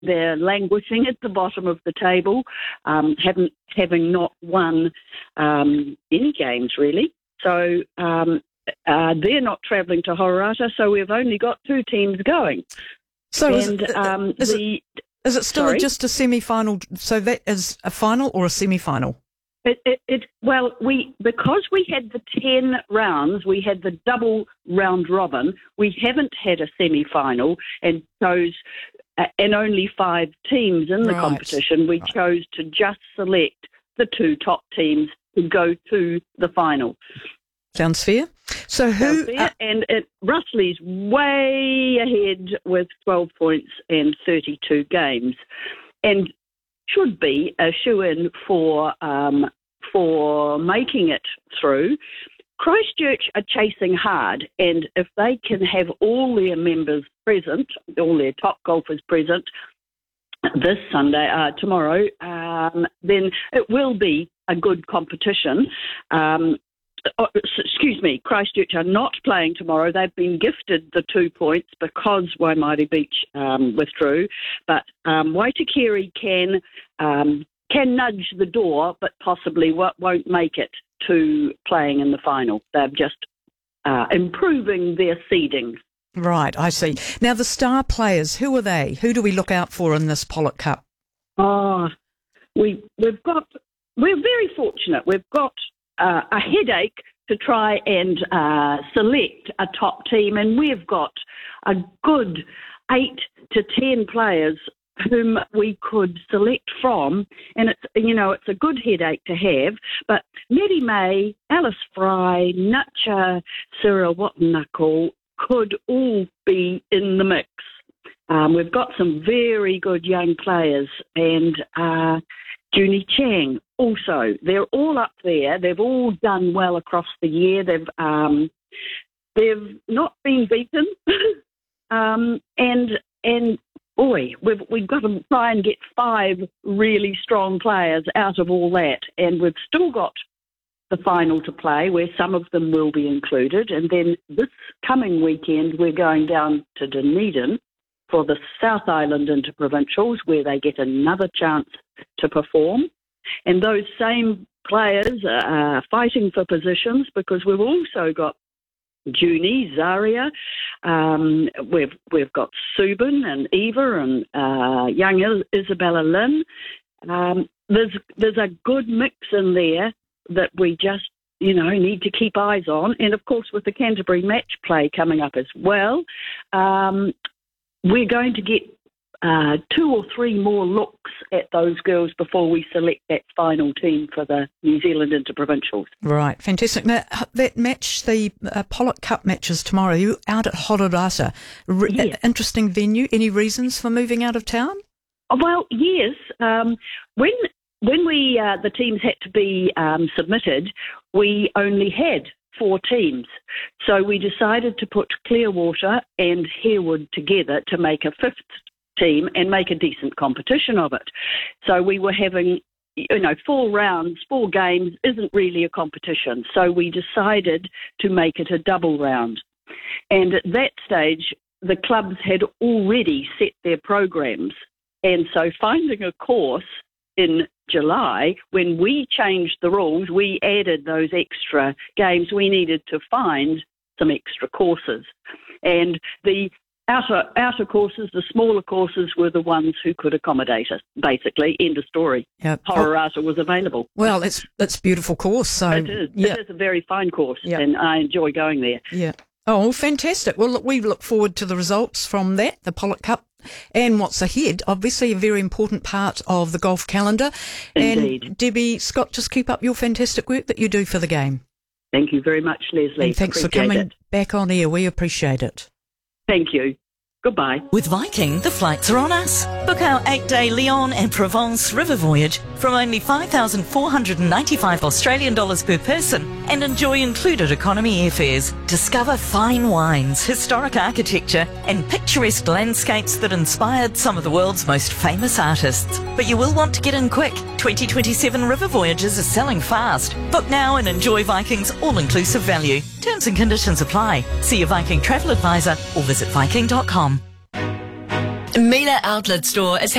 they're languishing at the bottom of the table, having not won any games really. So they're not travelling to Hororata, so we've only got 2 teams going. So and, is it still just a semi-final? So that is a final or a semi-final? Well, because we had the 10 rounds, we had the double round robin. We haven't had a semi-final and only 5 teams in the competition. We chose to just select the 2 top teams to go to the final. Sounds fair. So who? And Russley's way ahead with 12 points and 32 games, and should be a shoo-in for making it through. Christchurch are chasing hard, and if they can have all their members present, all their top golfers present this Sunday, tomorrow, then it will be a good competition. Christchurch are not playing tomorrow. They've been gifted the 2 points because Waimairi Beach withdrew, but Waitakere can nudge the door, but possibly won't make it to playing in the final. They're just improving their seedings. Right, I see. Now, the star players, who are they? Who do we look out for in this Pollock Cup? We're very fortunate. We've got a headache to try and select a top team, and we've got a good 8 to 10 players whom we could select from, and it's a good headache to have. But Mary May, Alice Fry, Nacha, Sarah Wattenakul could all be in the mix. We've got some very good young players, and Junie Chang also. They're all up there. They've all done well across the year. They've not been beaten, and boy, we've got to try and get 5 really strong players out of all that, and we've still got the final to play, where some of them will be included. And then this coming weekend, we're going down to Dunedin for the South Island Interprovincials, where they get another chance to perform. And those same players are fighting for positions, because we've also got Junie, Zaria, we've got Subin and Eva and young Isabella Lynn. There's a good mix in there that we just, need to keep eyes on. And, of course, with the Canterbury match play coming up as well, we're going to get 2 or 3 more looks at those girls before we select that final team for the New Zealand Interprovincials. Right, fantastic. Now, that match, the Pollock Cup matches tomorrow, you out at Hororata. Yes. Interesting venue. Any reasons for moving out of town? Well, yes. When we the teams had to be submitted, we only had 4 teams. So we decided to put Clearwater and Harewood together to make a 5th team and make a decent competition of it. So we were having, 4 rounds, 4 games isn't really a competition. So we decided to make it a double round. And at that stage, the clubs had already set their programs. And so finding a course in July, when we changed the rules, we added those extra games. We needed to find some extra courses. And the outer courses, the smaller courses, were the ones who could accommodate us, basically. End of story. Yep. Hororata was available. Well, it's a beautiful course. So it is. It is a very fine course, and I enjoy going there. Yeah. Oh, fantastic. Well, look, we look forward to the results from that, the Pollock Cup, and what's ahead. Obviously, a very important part of the golf calendar. Indeed. And Debbie, Scott, just keep up your fantastic work that you do for the game. Thank you very much, Leslie. And thanks for coming back on air. We appreciate it. Thank you. Goodbye. With Viking, the flights are on us. Book our 8-day Lyon and Provence river voyage from only $5,495 Australian dollars per person and enjoy included economy airfares. Discover fine wines, historic architecture and picturesque landscapes that inspired some of the world's most famous artists. But you will want to get in quick. 2027 river voyages are selling fast. Book now and enjoy Viking's all-inclusive value. Terms and conditions apply. See your Viking travel advisor or visit Viking.com. Miele Outlet Store is